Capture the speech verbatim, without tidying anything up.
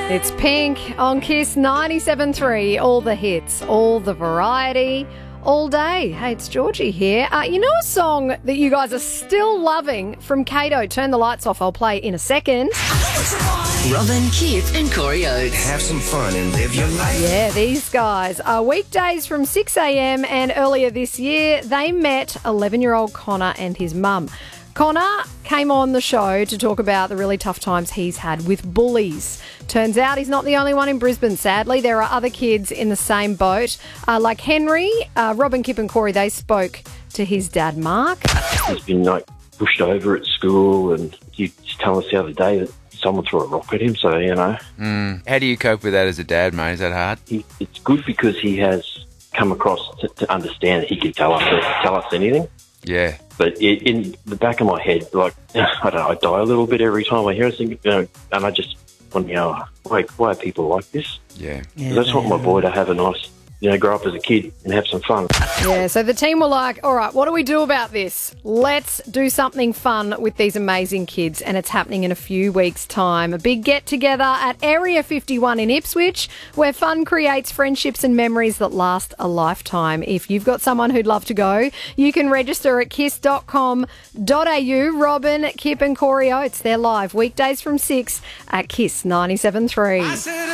It's Pink on Kiss ninety-seven point three. All the hits, all the variety, all day. Hey, it's Georgie here. Uh, you know a song that you guys are still loving from Kato? Turn the lights off. I'll play in a second. Robin, Kip and Corey Oates. Have some fun and live your life. Yeah, these guys are weekdays from six a.m. and earlier this year they met eleven-year-old Connor and his mum. Connor came on the show to talk about the really tough times he's had with bullies. Turns out he's not the only one in Brisbane, sadly. There are other kids in the same boat. Uh, like Henry, uh, Robin, Kip and Corey, they spoke to his dad, Mark. He's been like pushed over at school, and you just tell us the other day that someone threw a rock at him, so, you know. Mm. How do you cope with that as a dad, mate? Is that hard? He, it's good because he has come across to, to understand that he can tell us tell us anything. Yeah. But it, in the back of my head, like, I don't know, I die a little bit every time I hear it, you know, and I just want, you know, why, why are people like this? Yeah. Yeah, I just want my boy to have a nice, you know, grow up as a kid and have some fun. Yeah, so the team were like, all right, what do we do about this? Let's do something fun with these amazing kids, and it's happening in a few weeks' time. A big get-together at Area fifty-one in Ipswich, where fun creates friendships and memories that last a lifetime. If you've got someone who'd love to go, you can register at kiss dot com dot a u. Robin, Kip and Corey Oates, they're live weekdays from six at Kiss ninety-seven point three.